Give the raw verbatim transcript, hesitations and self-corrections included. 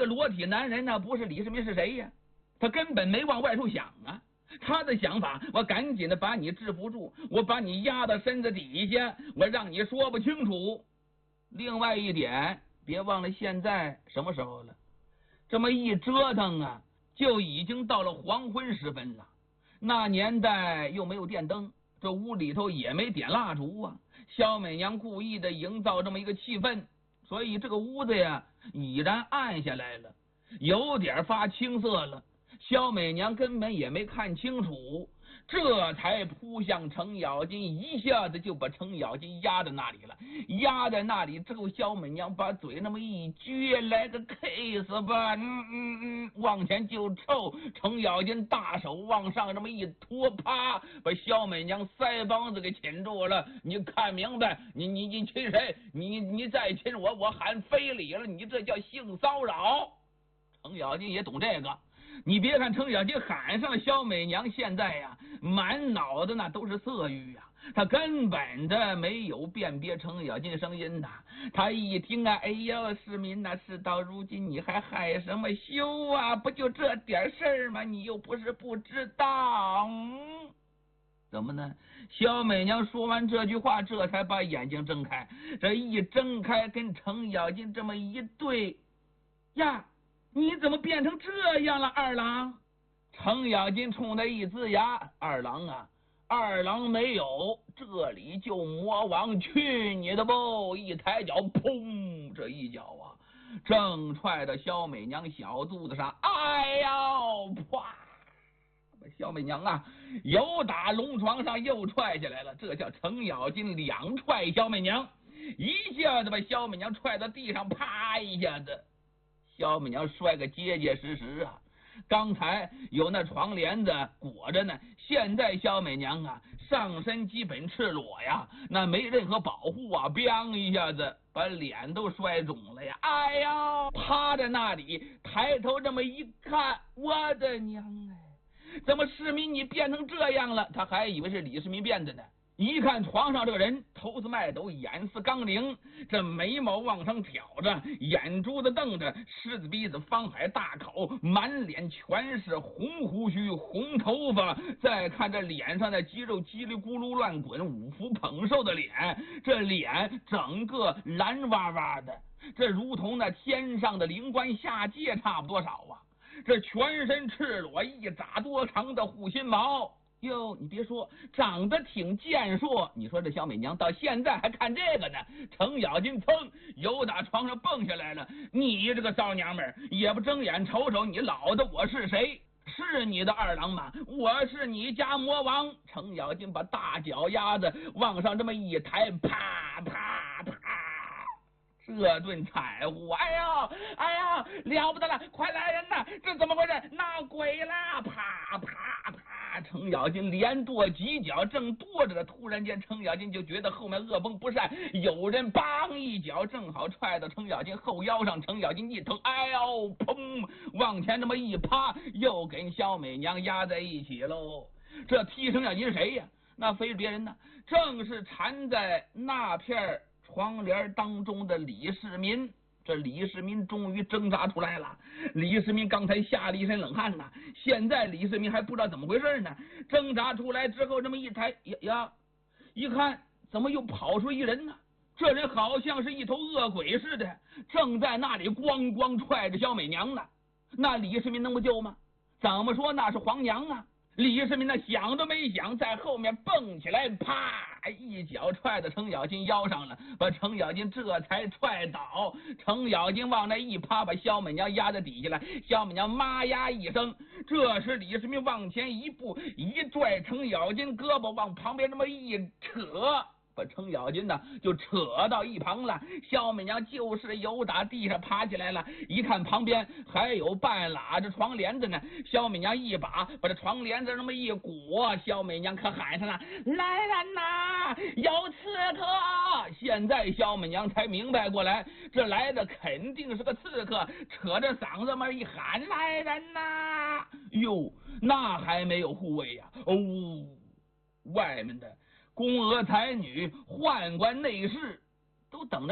裸体男人呢，不是李世民是谁呀？他根本没往外处想啊。他的想法，我赶紧的把你制服住，我把你压到身子底下，我让你说不清楚。另外一点，别忘了现在什么时候了？这么一折腾啊，就已经到了黄昏时分了。那年代又没有电灯，这屋里头也没点蜡烛啊。萧美娘故意的营造这么一个气氛，所以这个屋子呀已然暗下来了，有点发青色了。萧美娘根本也没看清楚，这才扑向程咬金，一下子就把程咬金压在那里了。压在那里之后，萧美娘把嘴那么一撅，来个 kiss 吧，嗯嗯嗯，往前就抽。程咬金大手往上这么一托，啪，把萧美娘腮帮子给擒住了。你看明白？你你你亲谁？你你再亲我，我喊非礼了，你这叫性骚扰。程咬金也懂这个。你别看程咬金喊上了萧美娘，现在呀满脑子那都是色欲呀，他根本的没有辨别程咬金声音呐。他一听啊，哎呦，市民呐，事到如今你还害什么羞啊？不就这点事儿吗？你又不是不知道。嗯怎么呢？萧美娘说完这句话，这才把眼睛睁开。这一睁开，跟程咬金这么一对呀，你怎么变成这样了，二郎？程咬金冲他一呲牙，二郎啊，二郎没有，这里就魔王，去你的不！一抬脚，砰，这一脚啊，正踹到萧美娘小肚子上，哎呦，啪！萧美娘啊，由打龙床上又踹下来了，这叫程咬金两踹萧美娘，一下子把萧美娘踹到地上，啪一下子。萧美娘摔个结结实实啊！刚才有那床帘子裹着呢，现在萧美娘啊上身基本赤裸呀，那没任何保护啊，biang一下子把脸都摔肿了呀！哎呀，趴在那里，抬头这么一看，我的娘哎，怎么世民你变成这样了？他还以为是李世民变的呢。一看床上这个人，头似麦斗，眼似钢铃，这眉毛往上挑着，眼珠子瞪着，狮子鼻子，方海大口，满脸全是红胡须、红头发。再看这脸上的肌肉叽里咕噜乱滚，五福捧寿的脸，这脸整个蓝哇哇的，这如同那天上的灵官下界差不多少啊！这全身赤裸，一拃多长的护心毛。哟，你别说，长得挺健硕。你说这小美娘到现在还看这个呢？程咬金噌由打床上蹦下来了。你这个骚娘们儿，也不睁眼瞅瞅你老的我是谁？是你的二郎吗？我是你家魔王。程咬金把大脚丫子往上这么一抬，啪啪啪。这顿踩呼，哎呀哎呀，了不得了，快来人呐，这怎么回事？闹鬼了！啪啪啪，程咬金连跺几脚，正跺着的，突然间程咬金就觉得后面恶风不善，有人梆一脚正好踹到程咬金后腰上，程咬金一疼，哎呦，砰，往前这么一趴，又跟萧美娘压在一起喽。这踢程咬金是谁呀？那非是别人呢，正是缠在那片窗帘当中的李世民。这李世民终于挣扎出来了。李世民刚才吓了一身冷汗呐，现在李世民还不知道怎么回事呢。挣扎出来之后，这么一抬呀呀，一看怎么又跑出一人呢？这人好像是一头恶鬼似的，正在那里咣咣踹着萧美娘呢。那李世民能不救吗？怎么说那是皇娘啊？李世民那想都没想，在后面蹦起来，啪一脚踹到程咬金腰上了，把程咬金这才踹倒。程咬金往那一趴，把萧美娘压在底下了。萧美娘妈呀一声，这时李世民往前一步，一拽程咬金胳膊，往旁边这么一扯，把程咬金呢就扯到一旁了。萧美娘就是由打地上爬起来了，一看旁边还有半拉着床帘子呢，萧美娘一把把这床帘子那么一裹，萧美娘可喊上了：“来人呐，有刺客！”现在萧美娘才明白过来，这来的肯定是个刺客，扯着嗓子嘛一喊：“来人呐！”哟，那还没有护卫呀、啊！哦，外面的宫娥才女、宦官内侍都等着